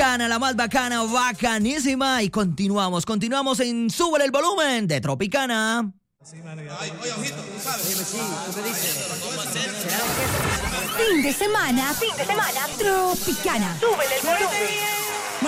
bacana, la más bacana, bacanísima. Y continuamos en Sube el Volumen de Tropicana. Oye, ojito, tú sabes. Sí, ¿tú qué dices? Fin de semana, Tropicana. Súbele el volumen.